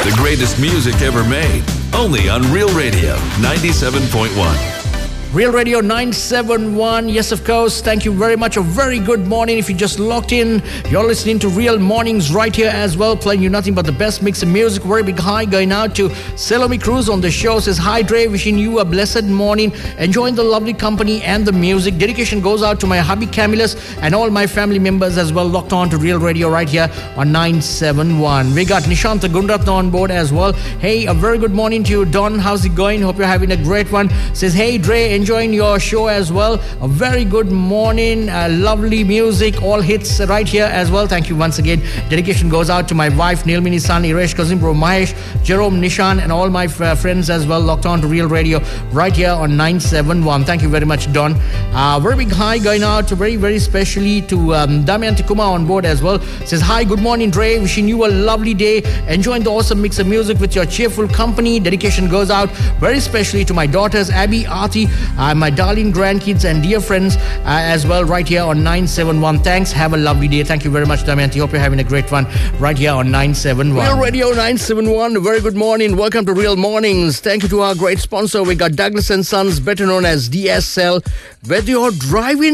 The greatest music ever made. Only on Real Radio 97.1. Real Radio 971. Yes, of course. Thank you very much. A very good morning. If you just locked in, you're listening to Real Mornings right here as well, playing you nothing but the best mix of music. Very big hi going out to Salome Cruz on the show. Says, hi, Dre. Wishing you a blessed morning. Enjoying the lovely company and the music. Dedication goes out to my hubby Camillus and all my family members as well, locked on to Real Radio right here on 971. We got Nishanta Gundatna on board as well. Hey, a very good morning to you, Don. How's it going? Hope you're having a great one. Says, hey, Dre, enjoying your show as well. A very good morning. Lovely music, all hits right here as well. Thank you once again. Dedication goes out to my wife, Nilmini, son, Iresh, cousin, bro, Mahesh, Jerome, Nishan, and all my friends as well, locked on to Real Radio right here on 971. Thank you very much, Don. Very big hi going out very, very specially to Damayanti Kumar on board as well. Says, hi, good morning, Dre. Wishing you a lovely day. Enjoying the awesome mix of music with your cheerful company. Dedication goes out very specially to my daughters, Abby, Aarti, my darling grandkids and dear friends as well right here on 971. Thanks. Have a lovely day. Thank you very much, Damayanti. Hope you're having a great one right here on 971. Real Radio 971. Very good morning. Welcome to Real Mornings. Thank you to our great sponsor. We got Douglas & Sons, better known as DSL. Whether you're driving